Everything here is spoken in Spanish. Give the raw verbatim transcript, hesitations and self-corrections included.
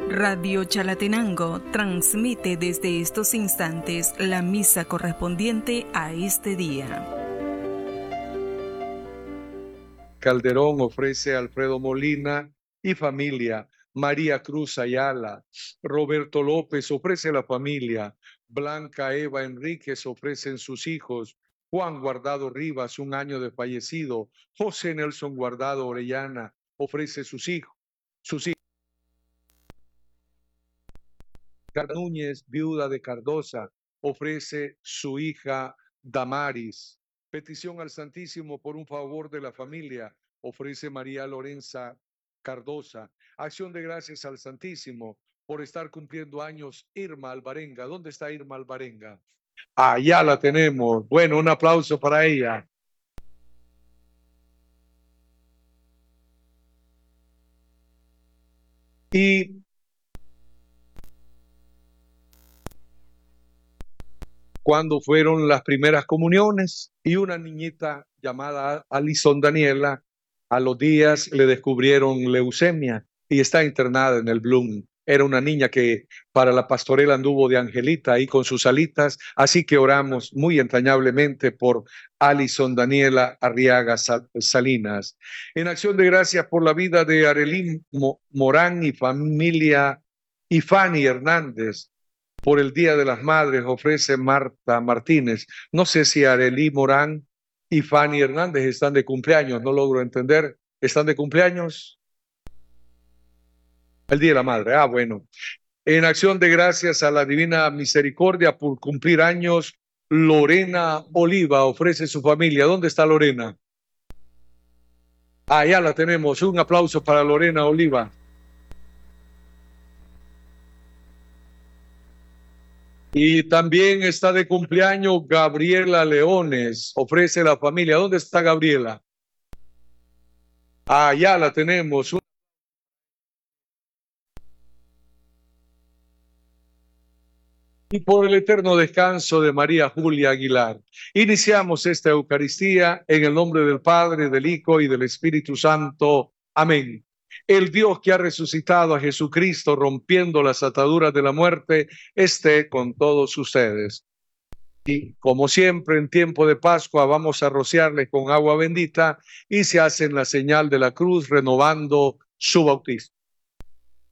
Radio Chalatenango transmite desde estos instantes la misa correspondiente a este día. Calderón ofrece a Alfredo Molina y familia. María Cruz Ayala. Roberto López ofrece a la familia. Blanca Eva Enríquez ofrecen sus hijos. Juan Guardado Rivas, un año de fallecido. José Nelson Guardado Orellana ofrece sus hijos. Sus hijos. Núñez, viuda de Cardosa, ofrece su hija Damaris. Petición al Santísimo por un favor de la familia, ofrece María Lorenza Cardosa. Acción de gracias al Santísimo por estar cumpliendo años Irma Alvarenga. ¿Dónde está Irma Alvarenga? Allá la tenemos. Bueno, un aplauso para ella. Y cuando fueron las primeras comuniones, y una niñita llamada Alison Daniela, a los días le descubrieron leucemia y está internada en el Bloom. Era una niña que para la pastorela anduvo de angelita ahí con sus alitas, así que oramos muy entrañablemente por Alison Daniela Arriaga Salinas. En acción de gracias por la vida de Arelín Morán y familia, y Fanny Hernández. Por el Día de las Madres ofrece Marta Martínez. No sé si Arelí Morán y Fanny Hernández están de cumpleaños, no logro entender. ¿Están de cumpleaños? El Día de la Madre, ah, bueno. En acción de gracias a la Divina Misericordia por cumplir años, Lorena Oliva ofrece su familia. ¿Dónde está Lorena? Ah, ya la tenemos. Un aplauso para Lorena Oliva. Y también está de cumpleaños Gabriela Leones, ofrece la familia. ¿Dónde está Gabriela? Ah, ya la tenemos. Y por el eterno descanso de María Julia Aguilar. Iniciamos esta Eucaristía en el nombre del Padre, del Hijo y del Espíritu Santo. Amén. El Dios que ha resucitado a Jesucristo, rompiendo las ataduras de la muerte, esté con todos ustedes. Y como siempre, en tiempo de Pascua, vamos a rociarles con agua bendita y se hacen la señal de la cruz, renovando su bautismo.